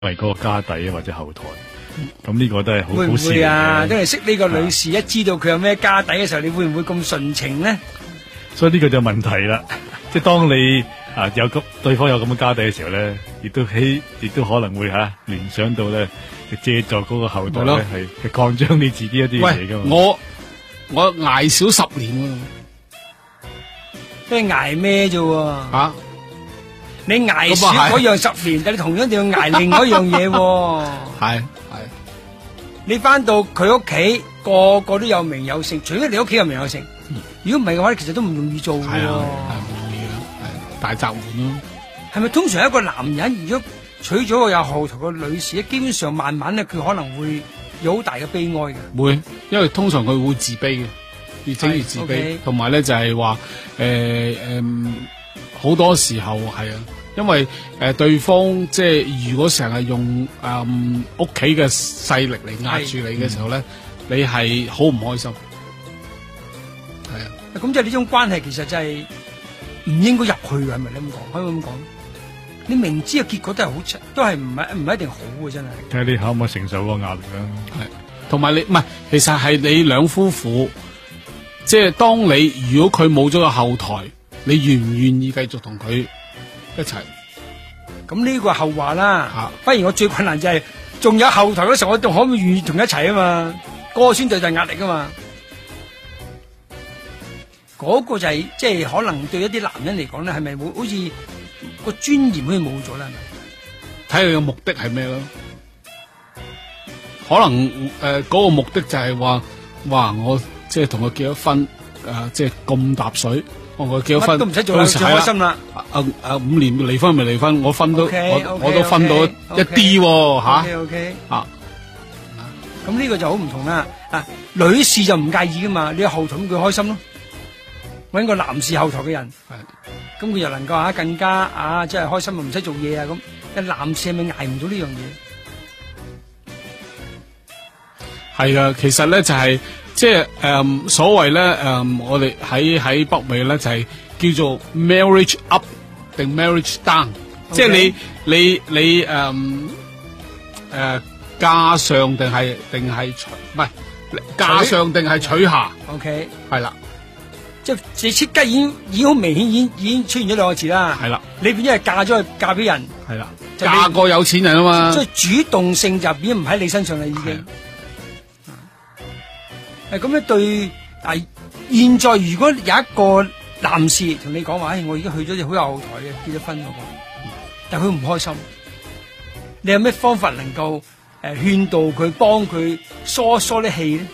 為嗰個家底或者後台。咁呢個都係好會唔好事會啊？ 嚟嘅。 因為識呢個女士，一知道佢有咩家底嘅時候，你會唔會咁純情咧？ 所以呢個就問題啦。即係當你有咁對方有咁嘅家底嘅時候咧，亦都可能會聯想到咧，借助嗰個後代咧係擴張你自己一啲嘢噶嘛。 我捱少10年喎。 即係捱咩啫？ 吓， 你捱少嗰樣10年，但你同樣要捱另外一樣嘢。 係。 你翻到佢屋企，個個都有名有姓，除非你屋企有名有姓。如果唔係嘅話，其實都唔容易做嘅。 係啊，唔容易啊，係大雜煥咯。 係咪通常一個男人如果娶咗個有後台嘅女士咧，基本上慢慢咧佢可能會有好大嘅悲哀嘅。 會，因為通常佢會自卑嘅，越整越自卑，同埋咧就係話好多時候係啊，因為對方即係如果成日用屋企嘅勢力嚟壓住你嘅時候咧，你係好唔開心。係啊， 咁即係呢種關係其實就係唔應該入去嘅，係咪你咁講？可以咁講？你明知嘅結果都係好差，都係唔係一定好嘅，真係。 睇下你可唔可以承受嗰個壓力啦。 係，同埋你唔係，其實係你兩夫婦，即係當你如果佢冇咗個後台，你願唔願意繼續同佢一齊？ 咁呢個後話啦。反而我最困難就係仲有後台嗰時候，我仲可唔可以願意同一齊啊嘛？嗰個先最大壓力啊嘛。嗰個就係即係可能對一啲男人嚟講咧，係咪會好似個尊嚴好似冇咗啦？係咪？ 睇佢嘅目的係咩咯？可能嗰個目的就係話，哇！我即係同佢結咗婚，即係咁搭水，我結咗婚乜都唔使做啦，最開心啦。 5年離婚咪離婚，我分都我都分到一啲吓。 OK。咁呢個就好唔同啦。女士就唔介意噶嘛，你有後台咁佢開心咯。搵個男士後台嘅人，咁佢又能夠更加即係開心啊，唔使做嘢啊咁。但男士係咪捱唔到呢樣嘢？ 係噶，其實咧就係即係所謂咧我哋喺北美咧就係叫做 marriage up 定 marriage down， 即係你嫁上定係唔係嫁上定係娶下 ？OK， 係啦。 即係你即刻已經好明顯，已經出現咗兩個字啦。 係啦， 你變咗係嫁咗去嫁俾人。 係啦，嫁個有錢人啊嘛。 所以主動性就已經唔喺你身上啦，已經。咁樣對。現在如果有一個男士同你講話，我已經去咗隻好有後台嘅結咗婚嗰個，但係佢唔開心，你有咩方法能夠勸導佢，幫佢疏啲氣咧？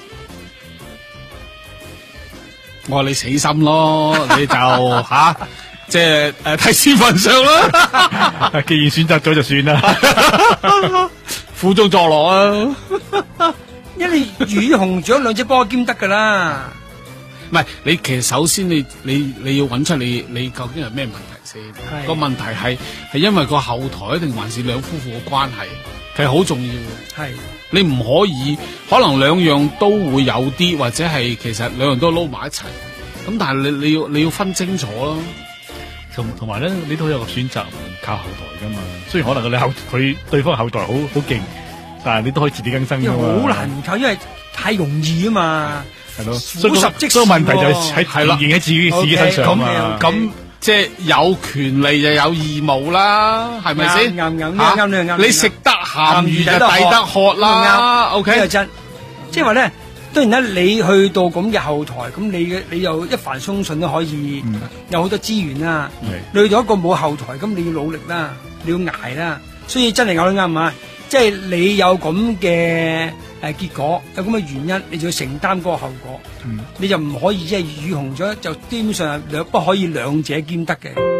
我話你死心咯，你就即係睇時份上啦。 既然選擇咗就算啦， 苦中作樂啊！ 因為你魚紅掌兩隻波兼得噶啦。 唔係，你其實首先你要揾出你究竟係咩問題先？個問題係因為個後台定還是兩夫婦嘅關係，其實好重要嘅。係你唔可以，可能兩樣都會有啲，或者係其實兩樣都撈埋一齊。咁但係你要分清楚咯。 同埋咧，你都有個選擇，唔靠後台噶嘛。雖然可能佢對方後台好勁，但係你都可以自力更生噶嘛。 好難唔靠，因為太容易啊嘛。 係咯， 所以問題就係喺自己身上嘛。 咁即係有權利就有義務啦，係咪先？啱。你食得鹹魚就抵得渴啦。OK， 呢個真。即係話咧，當然咧，你去到咁嘅後台，咁你又一帆風順都可以，有好多資源啦。你去到一個冇後台，咁你要努力啦，你要捱啦。所以真係講得啱啊！即係你有咁嘅結果，有咁嘅原因，你就要承擔嗰個後果。你就唔可以即係魚紅咗，就基本上不可以兩者兼得嘅。